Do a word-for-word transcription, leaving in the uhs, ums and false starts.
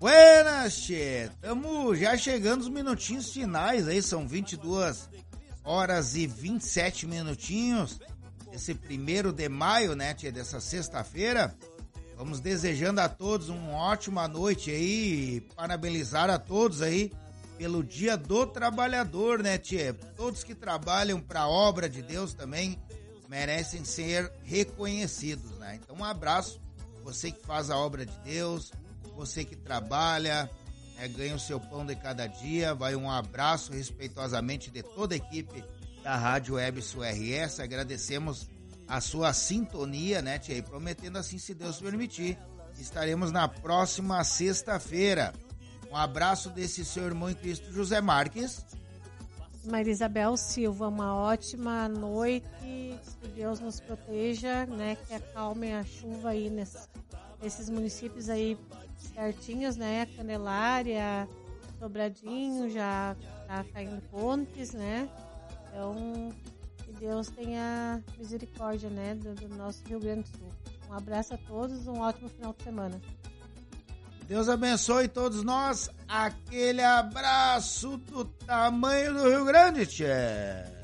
Buenas, tchê. Tamo já chegando os minutinhos finais aí, são vinte e duas horas e vinte e sete minutinhos. Esse primeiro de maio, né, tchê, dessa sexta-feira. Vamos desejando a todos uma ótima noite aí, parabenizar a todos aí pelo Dia do Trabalhador, né, tchê? Todos que trabalham para a obra de Deus também merecem ser reconhecidos, né? Então um abraço, você que faz a obra de Deus, você que trabalha, né, ganha o seu pão de cada dia, vai um abraço respeitosamente de toda a equipe da Rádio Web Sul R S, agradecemos a sua sintonia, né, tia? E prometendo assim, se Deus permitir, estaremos na próxima sexta-feira. Um abraço desse seu irmão em Cristo, José Marques. Maria Isabel Silva, uma ótima noite, que Deus nos proteja, né, que acalme a chuva aí nesses, nesses municípios aí certinhos, né, Candelária, Sobradinho, já tá caindo pontes, né, então que Deus tenha misericórdia, né, do, do nosso Rio Grande do Sul. Um abraço a todos, um ótimo final de semana. Deus abençoe todos nós. Aquele abraço do tamanho do Rio Grande, tchê.